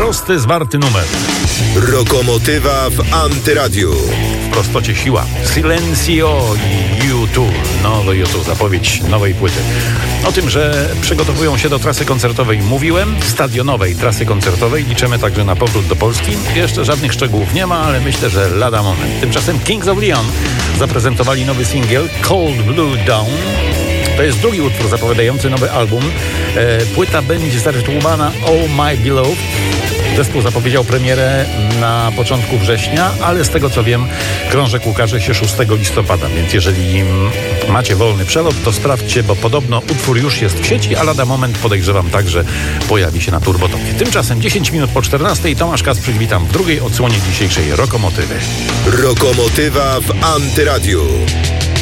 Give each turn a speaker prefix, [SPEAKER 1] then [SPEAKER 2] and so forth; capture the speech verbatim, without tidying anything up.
[SPEAKER 1] prosty, zwarty numer.
[SPEAKER 2] Rokomotywa w Antyradiu.
[SPEAKER 1] W prostocie siła. Silencio i U dwa. Nowe U dwa, zapowiedź nowej płyty. O tym, że przygotowują się do trasy koncertowej mówiłem, stadionowej trasy koncertowej. Liczymy także na powrót do Polski. Jeszcze żadnych szczegółów nie ma, ale myślę, że lada moment. Tymczasem Kings of Leon zaprezentowali nowy singiel Cold Blue Dawn. To jest drugi utwór zapowiadający nowy album. E, płyta będzie zatytułowana Oh My Beloved. Zespół zapowiedział premierę na początku września, ale z tego co wiem, krążek ukaże się szóstego listopada, więc jeżeli macie wolny przelot, to sprawdźcie, bo podobno utwór już jest w sieci, a lada moment podejrzewam także pojawi się na Turbotopie. Tymczasem dziesięć minut po czternastej Tomasz Kasprzyk, witam w drugiej odsłonie dzisiejszej Rokomotywy.
[SPEAKER 2] Rokomotywa w Antyradiu.